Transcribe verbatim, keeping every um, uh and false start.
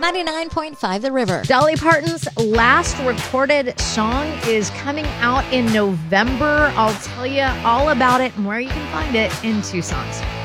ninety-nine point five The River. Dolly Parton's last recorded song is coming out in November. I'll tell you all about it and where you can find it in two songs.